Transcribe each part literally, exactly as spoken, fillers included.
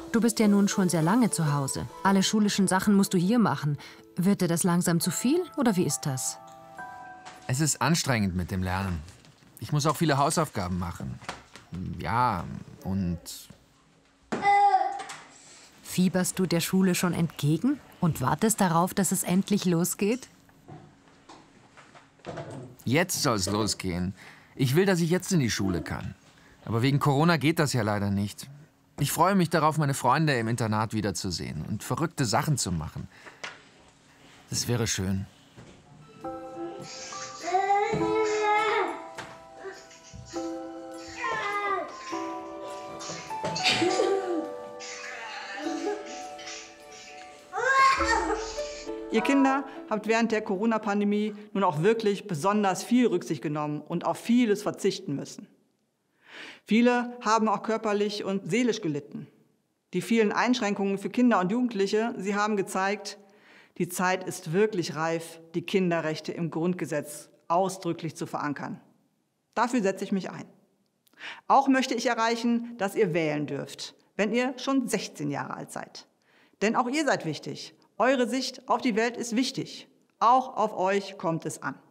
Du bist ja nun schon sehr lange zu Hause. Alle schulischen Sachen musst du hier machen. Wird dir das langsam zu viel oder wie ist das? Es ist anstrengend mit dem Lernen. Ich muss auch viele Hausaufgaben machen. Ja, und... Fieberst du der Schule schon entgegen und wartest darauf, dass es endlich losgeht? Jetzt soll es losgehen. Ich will, dass ich jetzt in die Schule kann. Aber wegen Corona geht das ja leider nicht. Ich freue mich darauf, meine Freunde im Internat wiederzusehen und verrückte Sachen zu machen. Das wäre schön. Ihr Kinder habt während der Corona-Pandemie nun auch wirklich besonders viel Rücksicht genommen und auf vieles verzichten müssen. Viele haben auch körperlich und seelisch gelitten. Die vielen Einschränkungen für Kinder und Jugendliche, sie haben gezeigt, die Zeit ist wirklich reif, die Kinderrechte im Grundgesetz ausdrücklich zu verankern. Dafür setze ich mich ein. Auch möchte ich erreichen, dass ihr wählen dürft, wenn ihr schon sechzehn Jahre alt seid. Denn auch ihr seid wichtig. Eure Sicht auf die Welt ist wichtig. Auch auf euch kommt es an.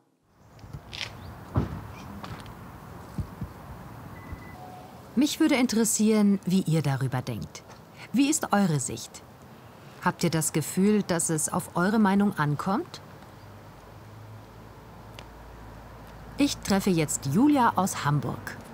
Mich würde interessieren, wie ihr darüber denkt. Wie ist eure Sicht? Habt ihr das Gefühl, dass es auf eure Meinung ankommt? Ich treffe jetzt Julia aus Hamburg.